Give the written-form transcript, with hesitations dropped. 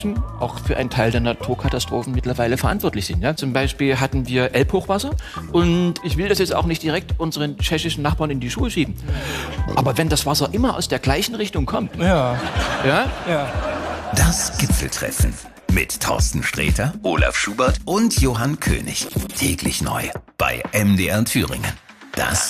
auch für einen Teil der Naturkatastrophen mittlerweile verantwortlich sind. Ja? Zum Beispiel hatten wir Elbhochwasser und ich will das jetzt auch nicht direkt unseren tschechischen Nachbarn in die Schuhe schieben. Aber wenn das Wasser immer aus der gleichen Richtung kommt, Ja. Das Gipfeltreffen mit Thorsten Sträter, Olaf Schubert und Johann König. Täglich neu bei MDR Thüringen. Das